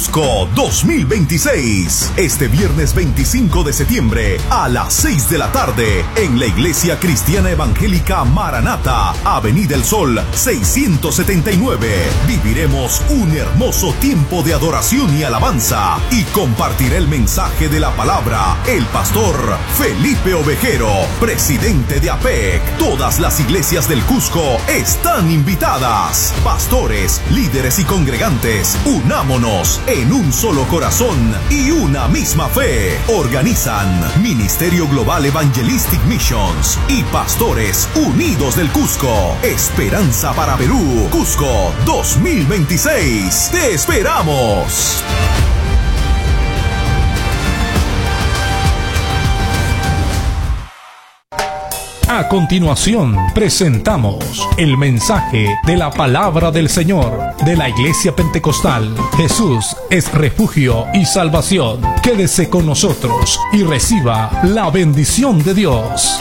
Cusco 2026. Este viernes 25 de septiembre a las 6 de la tarde en la Iglesia Cristiana Evangélica Maranata, Avenida El Sol 679. Viviremos un hermoso tiempo de adoración y alabanza y compartirá el mensaje de la palabra el pastor Felipe Ovejero, presidente de APEC. Todas las iglesias del Cusco están invitadas. Pastores, líderes y congregantes, unámonos en un solo corazón y una misma fe. Organizan Ministerio Global Evangelistic Missions y Pastores Unidos del Cusco. Esperanza para Perú, Cusco 2026. ¡Te esperamos! A continuación, presentamos el mensaje de la palabra del Señor de la Iglesia Pentecostal. Jesús es refugio y salvación. Quédese con nosotros y reciba la bendición de Dios.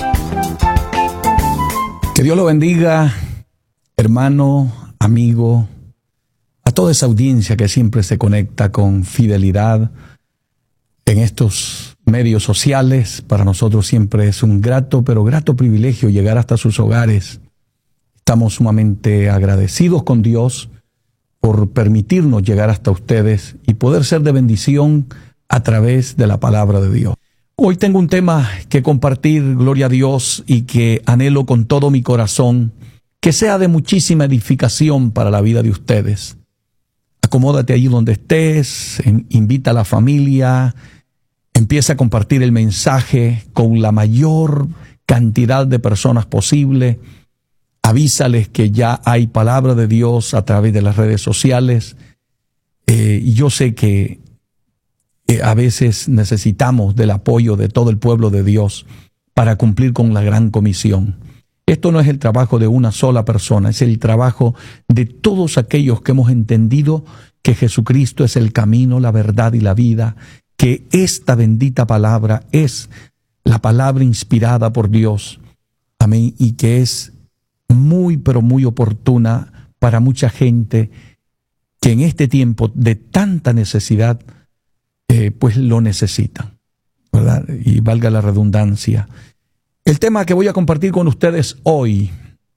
Que Dios lo bendiga, hermano, amigo, a toda esa audiencia que siempre se conecta con fidelidad en estos medios sociales. Para nosotros siempre es un grato privilegio llegar hasta sus hogares. Estamos sumamente agradecidos con Dios por permitirnos llegar hasta ustedes y poder ser de bendición a través de la palabra de Dios. Hoy tengo un tema que compartir, gloria a Dios, y que anhelo con todo mi corazón que sea de muchísima edificación para la vida de ustedes. Acomódate allí donde estés, invita a la familia, empieza a compartir el mensaje con la mayor cantidad de personas posible. Avísales que ya hay palabra de Dios a través de las redes sociales. Y yo sé que a veces necesitamos del apoyo de todo el pueblo de Dios para cumplir con la gran comisión. Esto no es el trabajo de una sola persona, es el trabajo de todos aquellos que hemos entendido que Jesucristo es el camino, la verdad y la vida, que esta bendita palabra es la palabra inspirada por Dios. Amén. Y que es muy, pero muy oportuna para mucha gente que en este tiempo de tanta necesidad, pues lo necesitan, ¿verdad? Y valga la redundancia. El tema que voy a compartir con ustedes hoy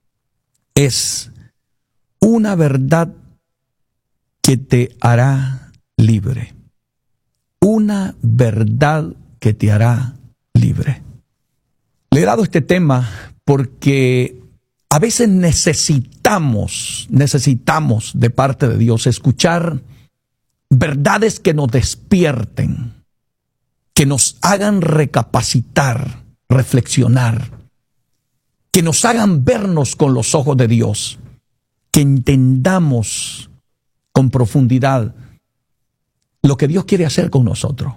es una verdad que te hará libre. Una verdad que te hará libre. Le he dado este tema porque a veces necesitamos de parte de Dios escuchar verdades que nos despierten, que nos hagan recapacitar, reflexionar, que nos hagan vernos con los ojos de Dios, que entendamos con profundidad lo que Dios quiere hacer con nosotros.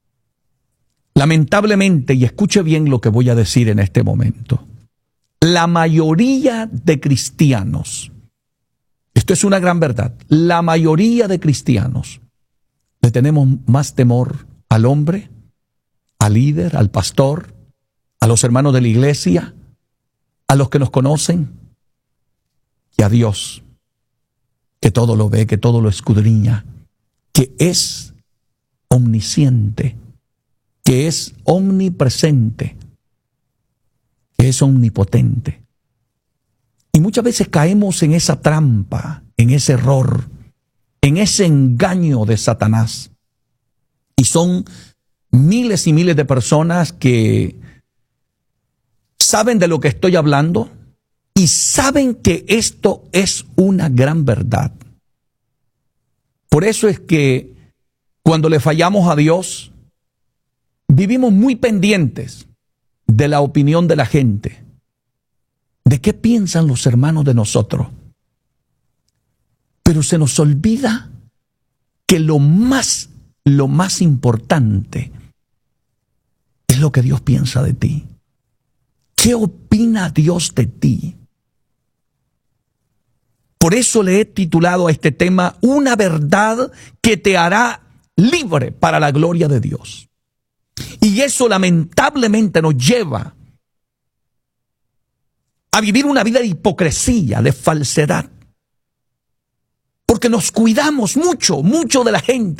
Lamentablemente, y escuche bien lo que voy a decir en este momento, la mayoría de cristianos, esto es una gran verdad, la mayoría de cristianos le tenemos más temor al hombre, al líder, al pastor, a los hermanos de la iglesia, a los que nos conocen, que a Dios, que todo lo ve, que todo lo escudriña, que es omnisciente, que es omnipresente, que es omnipotente. Y muchas veces caemos en esa trampa, en ese error, en ese engaño de Satanás. Y son miles y miles de personas que saben de lo que estoy hablando y saben que esto es una gran verdad. Por eso es que cuando le fallamos a Dios, vivimos muy pendientes de la opinión de la gente, de qué piensan los hermanos de nosotros. Pero se nos olvida que lo más importante es lo que Dios piensa de ti. ¿Qué opina Dios de ti? Por eso le he titulado a este tema una verdad que te hará libre para la gloria de Dios. Y eso lamentablemente nos lleva a vivir una vida de hipocresía, de falsedad. Porque nos cuidamos mucho de la gente.